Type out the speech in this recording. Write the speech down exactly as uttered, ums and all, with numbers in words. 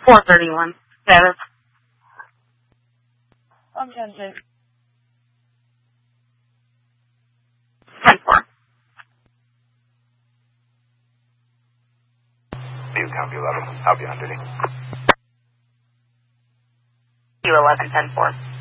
four thirty-one. Status. I'm ten six. ten four. You copy eleven. I'll be on duty. U eleven ten four.